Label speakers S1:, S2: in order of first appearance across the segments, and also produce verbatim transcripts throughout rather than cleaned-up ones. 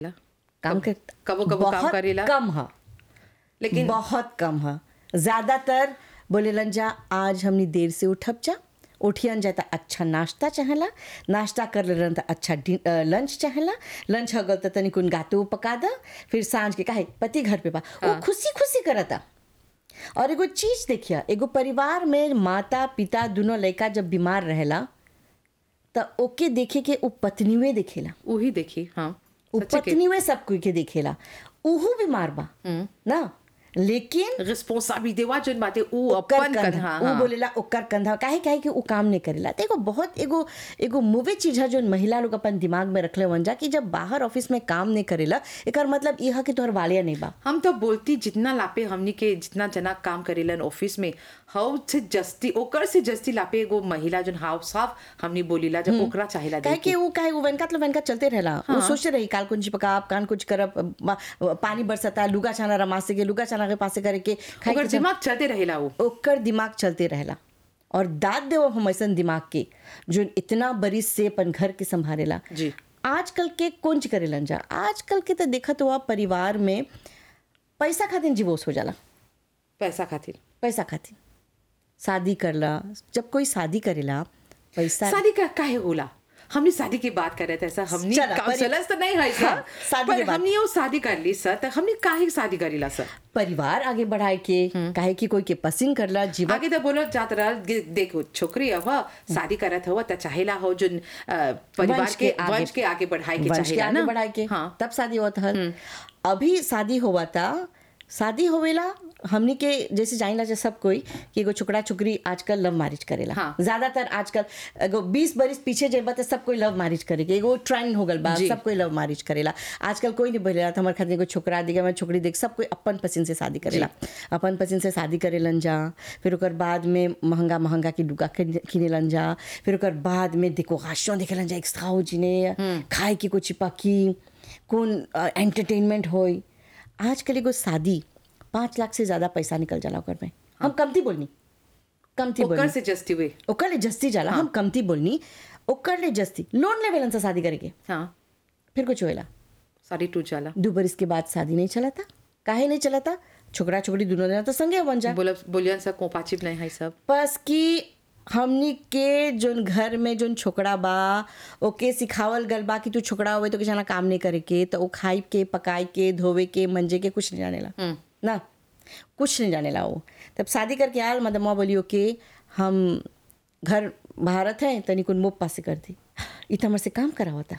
S1: काम
S2: कब-
S1: कर
S2: कबो कबो काम
S1: बहुत
S2: करेला।
S1: कम है,
S2: लेकिन
S1: बहुत कम है। ज्यादातर बोलेलन जा आज हमनी देर से उठब जा, उठियन जा त अच्छा नाश्ता चाहेला, नाश्ता कर लेलन त अच्छा डि- अ, लंच चाहेला, लंच हो गल त तनी कुन गातो पका द, फिर सांझ के काहे पति घर पे बा वो
S2: हाँ।
S1: खुशी खुशी करता। और एगो चीज देखिए, एगो परिवार में माता पिता दोनों लड़का जब बीमार रहेला त ओके देखे के उ पत्नीवे देखेला,
S2: वही देखी। हाँ,
S1: उ
S2: सच्चे के
S1: पत्नीवे सब कोई के देखेला, उहू बीमार बा ना, लेकिन
S2: रिस्पॉन्सिबिलिटी वा जोन बाटे ऊ
S1: ओकर
S2: अपन
S1: कंधा
S2: कंधा।
S1: उ
S2: हाँ,
S1: बोलेला ओकर कंधा काहे काहे कि उ काम नहीं करेला। तो एगो बहुत एगो एगो मुवे चीज है जो महिला लोग अपन दिमाग में रखले वन जा कि जब बाहर ऑफिस में काम नहीं करेला एकर मतलब यह है कि तोहर वालिया नहीं बा।
S2: हम तो बोलती जितना लापे हमनी के जितना जना काम करेलन ऑफिस में हाउ से जस्ती ओकर से जस्ती लापे एगो महिला जोन हाउ साफ हमनी बोलीला जब ओकरा चाहेला
S1: काहे
S2: देखे।
S1: कि वो काहे वो वनका मतलब वनका चलते रहला, वो सोचते रही काल कुंज पकाब कान कुछ करब, मा- पानी बरसता लुगा छाना रमासे के लुगा छाना के पासे करे के खाए
S2: ओकर
S1: के जब-
S2: दिमाग चलते रहेला वो।
S1: ओकर दिमाग चलते रहेला। और दाद देव हम ऐसन दिमाग के जो इतना बरिस से अपन घर के संभालेला।
S2: जी।
S1: आजकल के कुंज करेलन जा, आजकल के तो देखत हुआ परिवार में पैसा खातिर डिवोर्स हो जाला,
S2: पैसा खातिर
S1: पैसा खातिर शादी करला। जब कोई शादी करेला पैसा
S2: शादी का काहे होला। हमने शादी की बात कर रहे थे ऐसा हमने
S1: चला,
S2: काउंसलर्स तो नहीं है
S1: हाँ,
S2: सर,
S1: शादी
S2: पर
S1: के बाद।
S2: हमने वो शादी कर ली सर, तो हमने काहे शादी करीला सर।
S1: परिवार आगे बढ़ाए के काहे कि कोई के पसंद करला जीवन
S2: आगे तो बोलो जात रहा देखो छोकरी अब शादी करत हो त चाहेला हो जो परिवार
S1: वंश
S2: के
S1: आगे-
S2: वंश के आगे बढ़ाए के
S1: वंश के
S2: चाहेला
S1: आगे
S2: ना।
S1: बढ़ाए के
S2: हाँ,
S1: तब शादी होता है। अभी शादी हुआ था, शादी होवेला हमनी के जैसे जानिला जा सब कोई कि एगो छोकरा छोकरी आजकल लव मैरिज करेला।
S2: हाँ।
S1: ज्यादातर आजकल एगो बीस बरिस पीछे जेबा त सब कोई लव मैरिज करेगा, एगो ट्रेंड हो गल बा,
S2: जी।
S1: सब कोई लव मैरिज करेला। आजकल कोई नहीं बोलेला हमारे खातिर एगो छोकरा दिखे मैं छोकरी देख, सब कोई अपन पसंद से शादी करेला, अपन पसंद से शादी करेलन जा। फिर ओकर बाद में महंगा महंगा की लुगा किनेलन जा, फिर ओकर बाद में डेकोरेशन देखेलन जा, एक्स्ट्रा जिने खाए की कुछ पकी कौन एंटरटेनमेंट होई। आजकल एगो शादी पाँच लाख से ज्यादा पैसा निकल जाला ओकर में। हम कमती बोलनी, कमती
S2: ओकर
S1: बोलनी
S2: से जस्ती हुए।
S1: ओकर ले जस्ती जाला, हम कमती बोलनी ओकर ले जस्ती लोन लेवेलन से शादी करेके।
S2: हाँ,
S1: फिर कुछ होएला,
S2: शादी टूट जाला।
S1: दो बरिस के बाद शादी नहीं चला था। काहे नहीं चला था? छोकरा छोकरी दोनों जना तो संगे बन जा,
S2: बोला बोलियन सा कोपाचिप नहीं है सब।
S1: बस कि हमनी के जोन घर में जोन छोकरा बा ओके सिखावल गल बा कि तू छोकरा होवे तो के जाना काम नहीं करे के, तो वो खाई के पकाए के धोवे के मंजे के कुछ नहीं जानेला ना, कुछ नहीं जानेला। वो तब शादी करके आयल मदमा बोलियो कि हम घर भारत है तनी कुन मुँह पासे कर दी, इत हमर से काम करा होता,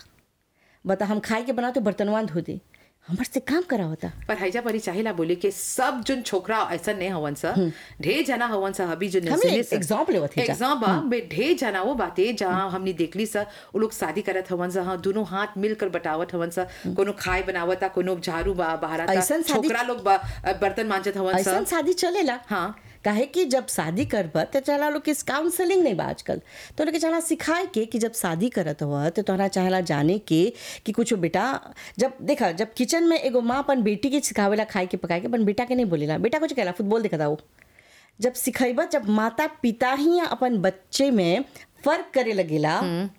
S1: बता हम खाए के बना तो बर्तनवान धो दे, हमर से काम करा होता।
S2: पर हैजा परी चाहेला बोले कि सब जोन छोकरा ऐसा नहीं हवन सा, ढेर जना हवन सा अभी जो
S1: हमें एग्जाम्पल लेवत है जा।
S2: एग्जाम बे ढेर जना वो बातें जहाँ हमने देखली सा वो लोग शादी करत हवन सा, हाँ दोनों हाथ मिलकर बटावत हवन सा, कोनो खाए बनावता कोनो झाड़ू बा बहारता,
S1: ऐसन शादी-
S2: छोकरा लोग बा- बर्तन मांजत हवन सा।
S1: ऐसा शादी चलेला।
S2: हाँ।
S1: काहे कि जब शादी करब तो चला लोग किस काउंसलिंग नहीं बा आजकल, तो लोग चला सिखाए के कि जब शादी करत हुआ तो तोहरा चाहेला जाने के कि कुछ बेटा जब देखा जब किचन में एगो माँ अपन बेटी के सिखावेला खाए के पकाए के, अपन बेटा के नहीं बोलेला, बेटा कुछ कहला फुटबॉल देखता वो। जब सिखेबा जब माता पिता ही अपन बच्चे में फर्क करे लगेला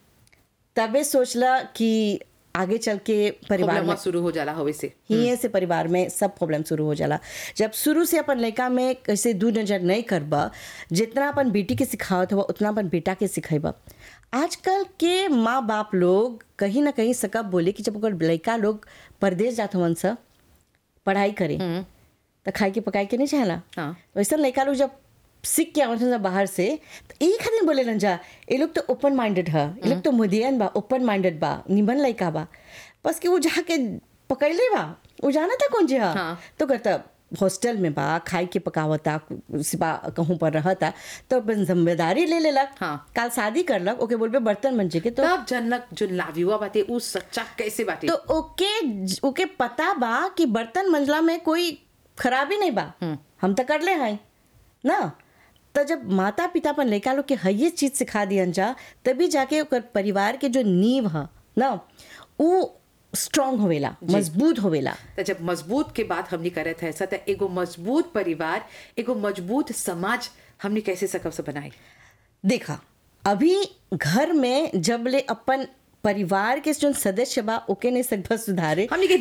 S1: तबे सोचला कि आगे चल के परिवार में
S2: प्रॉब्लम शुरू हो जाला हवे से।
S1: हिये से परिवार में सब प्रॉब्लम शुरू हो जाला। जब शुरू से अपन लड़का में कैसे दू नजर नहीं करबा, जितना अपन बेटी के सिखावत हुआ उतना अपन बेटा के सिखेबा। आजकल के माँ बाप लोग कहीं ना कहीं सकब बोले कि जब ओकर लड़का लोग परदेश जात हवन सा पढ़ाई करे तो खाए के पकाए के नहीं चाहला,
S2: हाँ।
S1: तो ऐसा लड़का लोग जब सीख के आवत हन बाहर से तो एक खातिर बोलेलन जा ये लोग तो ओपन माइंडेड है, ये लोग तो मुदियन बा, ओपन माइंडेड बा, निमन लड़का बा, बस कि वो जाके पकड़ले बा, वो जाना था कौन जी हा
S2: हाँ।
S1: तो कहता हॉस्टल में बा खाए के पकावता सिपा कहूँ पर रहता तो अपन जिम्मेदारी ले लेलक।
S2: हाँ।
S1: काल शादी करलक ओके बोलबे बर्तन मंजे के तो
S2: तब जनक जो लाविवा बाते उ सच्चा कैसे बाते।
S1: तो ओके ओके पता बा कि बर्तन मंजला में कोई खराबी नहीं बा, हम तो कर ले हैं ना। तो जब माता पिता अपन लड़का लोग के हये चीज सिखा दियन जा तभी जाके ओकर परिवार के जो नींव है ना वो स्ट्रांग होवेला, मजबूत होवेला।
S2: तो जब मजबूत के बाद हमने करे थे ऐसा तो एगो मजबूत परिवार एगो मजबूत समाज हमने कैसे सकब से बनाए।
S1: देखा अभी घर में जब ले अपन परिवार के जो सदस्य बा ओके नहीं सकबा सुधारे,
S2: हमने के